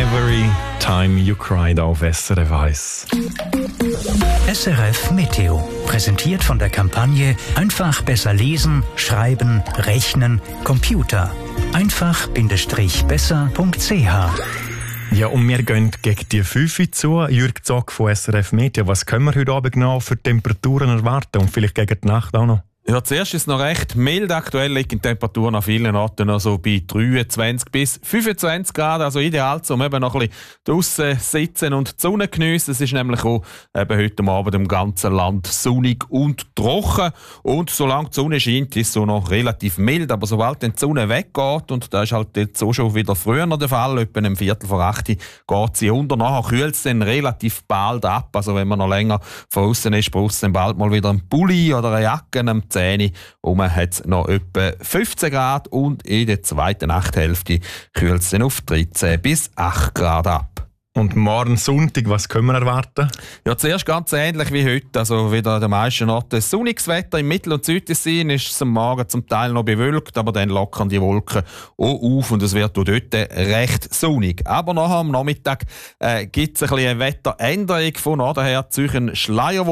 Every Time You Cried auf SRF 1. SRF Meteo. Präsentiert von der Kampagne Einfach besser lesen, schreiben, rechnen, Computer. einfach-besser.ch. Ja, und wir gehen gegen die 5 zu. Jürg Zock von SRF Media. Was können wir heute Abend noch für Temperaturen erwarten? Und vielleicht gegen die Nacht auch noch? Ja, zuerst ist es noch recht mild. Aktuell liegen die Temperaturen an vielen Orten noch so bei 23 bis 25 Grad. Also ideal, um eben noch ein bisschen draussen sitzen und die Sonne geniessen. Es ist nämlich auch eben heute Abend im ganzen Land sonnig und trocken. Und solange die Sonne scheint, ist es so noch relativ mild. Aber sobald dann die Sonne weggeht, und das ist halt jetzt so schon wieder früher der Fall, etwa um 7:45 geht sie unter. Nachher kühlt es dann relativ bald ab. Also wenn man noch länger draussen ist, braucht es dann bald mal wieder einen Pulli oder eine Jacke am 10 Uhr hat es noch etwa 15 Grad und in der zweiten Nachthälfte kühlt es dann auf 13 bis 8 Grad ab. Und morgen Sonntag, was können wir erwarten? Ja, zuerst ganz ähnlich wie heute. Also wieder an den meisten Orten sonniges Wetter. Im Mittel- und Südtessin ist es am Morgen zum Teil noch bewölkt, aber dann lockern die Wolken auch auf und es wird auch dort recht sonnig. Aber nachher am Nachmittag gibt es ein bisschen eine Wetteränderung. Von Norden her ziehen Schleierwolken